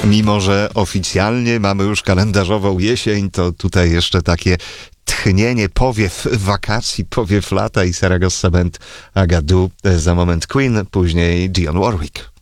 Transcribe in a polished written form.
Mimo że oficjalnie mamy już kalendarzową jesień, to tutaj jeszcze takie tchnienie, powiew wakacji, powiew lata i Saragossa Band Agadu, za moment Queen, później Dionne Warwick.